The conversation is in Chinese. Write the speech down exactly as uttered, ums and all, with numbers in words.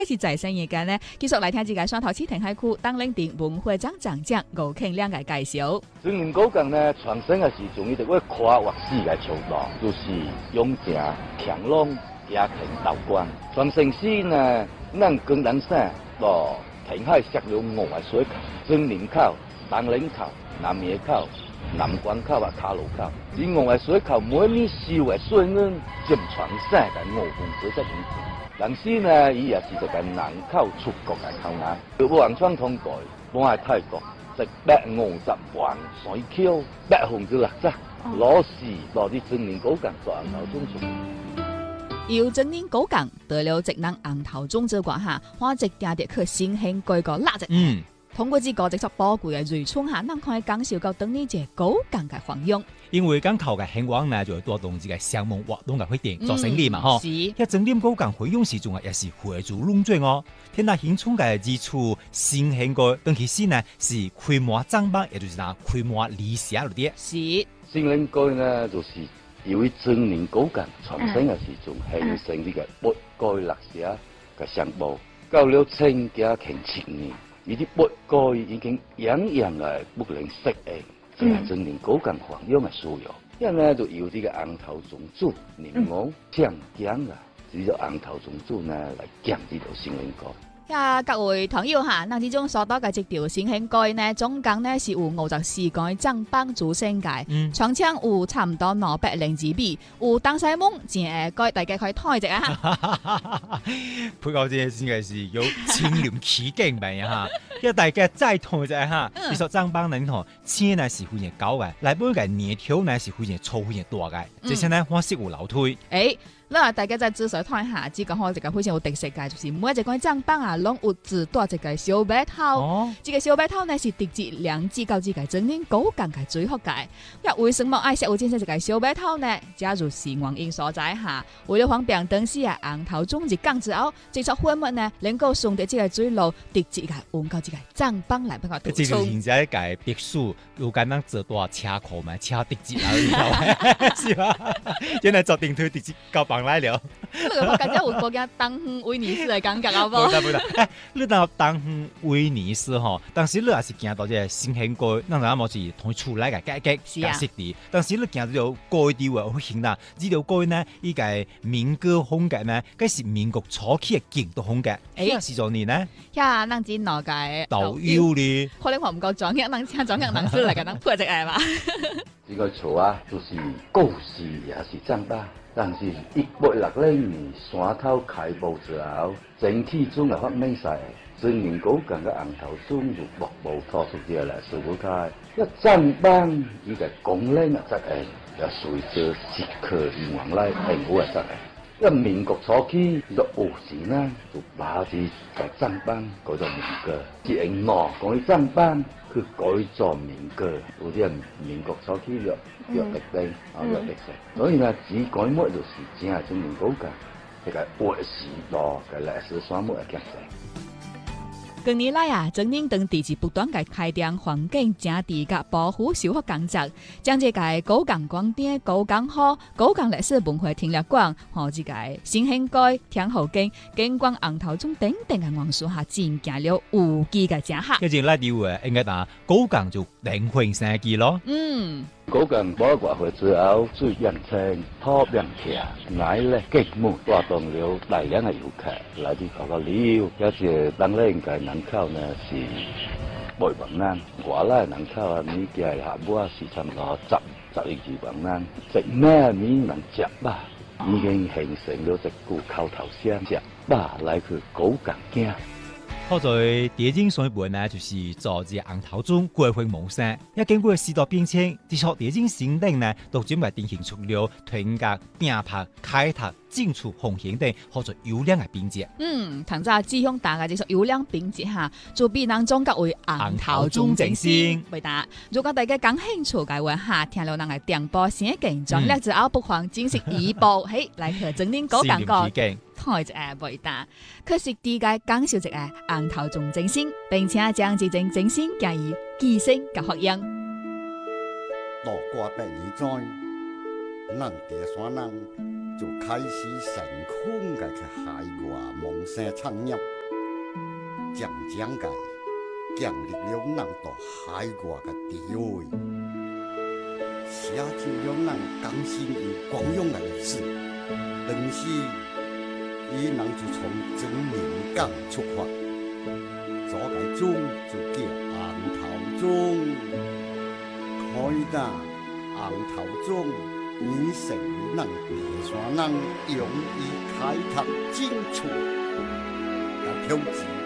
是在生日間呢，繼續來聽自己雙頭市亭海區當領隊文會長長將吳慶亮嘅介紹。 證明高崗呢，傳承嘅時仲要會跨越世嘅長度，就是永正、強龍、也平道關。傳承時呢，咱江南省到填海石流五個水口，證明口、東嶺口、南野口、南關口啊、卡路口。呢五個水口每年收嘅水源，佔全省嘅五分之一以上。但是呢，伊也是一個南口出國嘅口岸。有網上通過，我喺泰國一百五十萬水橋，百分之六十攞事攞啲證明高崗做紅頭種植。 由證明高崗得了職能紅頭種植掛下，我直定地去新興改個垃圾。嗯。通過呢個直作寶貴嘅瑞春下，能可以感受到當年嘅高崗嘅繁榮。 因為港口嘅興旺呢，就會帶動呢個商務活動嘅發展做生意嘛，嗬、嗯。一整點高崗費用時仲係也是回注攏最哦。聽到興創嘅基礎新興個，當其時呢是規模增班，也就是嗱規模理想嗰啲。 是新興個呢，就是由於證明高崗傳承嘅時仲形成呢個八蓋歷史嘅商務，到了清嘉慶七年。呢啲八個已經樣樣係不能適應，就係證明高崗繁榮嘅需要。因為呢就由呢個紅頭種子檸檬醬薑啊，呢個紅頭種子呢嚟降呢條新興果。 呀，各位朋友哈，嗱，呢種所多嘅一條新興果呢，總共呢是有五十四個正幫主升界，長槍有差唔多兩百零二米，有當西蒙正誒個大家可以睇一隻啊！ 配合這先嘅是有清廉起勁咪啊！一大家再睇一隻哈，你說正幫人嗬，錢呢是非常高嘅，嚟本嘅年頭呢是非常粗非常多嘅，這些呢我識有樓推。 誒。嗱，大家再仔細睇下，只講開一個非常有特色嘅，就是每一隻個正幫啊，攏有自帶一個小白頭。哦，這個小白頭呢是直接兩支到這個證明高崗嘅最好嘅。因為為什麼愛食有建設這個小白頭呢？假如是原因所在下，為了方便當時啊紅頭種植崗之後，製作貨物呢能夠順着這個水路，直接個運到這個正幫來幫我導出。 這個現在個別墅有間能做多車庫嘛，車直接來，是吧？原來做定推直接交幫。來了， 我感覺有國家當威尼斯的感覺好不好？ 不不哎，你當當威尼斯吼，但是你也是見到這新興個，咱咱冇是同出來嘅改革加設計，但是你見到有改掉啊，好型啦。呢條改呢，依個民歌風格呢，該是民國初期嘅建築風格。誒，是做你呢？ 呀，咱只哪個導遊咧？ 可能我唔夠專業，咱請專業人士嚟個，咱配隻係嘛？ 呢個錯啊，就是故事也是正吧。但是一八六零年山頭開埠之後，整體總嘅發明晒，證明高崗嘅紅頭種就逐步拖出啲嚟水舞台。一正幫呢個功能嘅質誒，又隨着時刻而往來幸福嘅質誒。因為民國初期就有時呢，就把啲個正幫改做民歌，即係我講啲正幫去改做民歌，有啲民國初期就。約歷史啊，約歷史，所以呢，只改乜就是只係證明高崗，一個活時代嘅歷史沙漠嘅強勢。 近年來啊，證明當地是不斷嘅開展環境整治甲保護修復工作，將這個高崗廣電、高崗河、高崗歷史文化停留館和這個新興街、天后徑、景觀紅頭種等等嘅元素下，進行了有機嘅整合。 跟住拉掉誒，應該打高崗就靈魂生機咯。嗯。 高崗保護會之後，水變清，土變強，乃咧激目帶動了大量嘅遊客來啲嗰個旅遊，有時當咧應該人口呢是八萬人，外來人口啊，呢幾係下午是差唔多十十二萬人，食咩面能食吧，已經形成咗一股口頭聲，食吧來去高崗行。 好在電影上一部呢，就是做隻紅頭種過去夢想，一經過時代變遷，的確電影成定呢，都準備定型出了團結、拼拍、開拓、進出紅險等，好在優良嘅編輯。 嗯，唐早志向大嘅就屬優良編輯下，就必能總結為紅頭種精神。回答，如果大家感興趣嘅話，下聽了人嘅電波先勁專業之後，不妨進行一步，嘿，來去證明高崗個。開一個回答，佢是第個講述一個紅頭種精神，並且將這種精神加以繼承及發揚。 大瓜百年栽，能地山人就開始成功嘅去海外謀生創業，漸漸嘅建立了咱到海外嘅地位，寫就了咱江心有光榮嘅歷史。當時，伊人就從真名港出發，左個鐘就叫紅頭鐘，開打紅頭鐘，已成為咱第三人勇於開拓進出嘅挑戰。